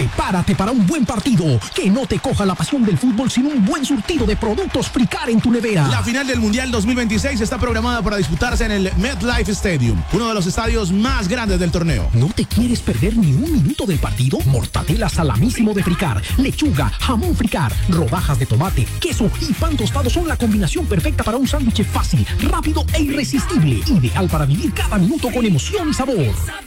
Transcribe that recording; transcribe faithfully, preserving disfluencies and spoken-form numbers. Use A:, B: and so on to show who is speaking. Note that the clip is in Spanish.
A: Prepárate para un buen partido. Que no te coja la pasión del fútbol sin un buen surtido de productos Fricar en tu nevera.
B: La final del Mundial dos mil veintiséis está programada para disputarse en el MetLife Stadium, uno de los estadios más grandes del torneo.
A: ¿No te quieres perder ni un minuto del partido? Mortadela salamísimo de Fricar, lechuga, jamón Fricar, rodajas de tomate, queso y pan tostado son la combinación perfecta para un sándwich fácil, rápido e irresistible. Ideal para vivir cada minuto con emoción y sabor.